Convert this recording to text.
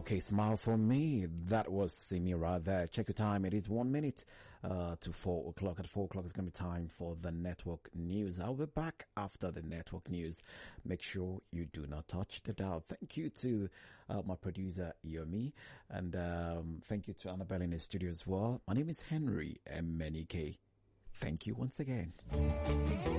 Okay, smile for me. That was Simira there. Check your time. It is 1 minute to 4 o'clock. At 4 o'clock, it's going to be time for the network news. I'll be back after the network news. Make sure you do not touch the dial. Thank you to my producer, Yomi. And thank you to Annabelle in the studio as well. My name is Henry Emenike. Thank you once again.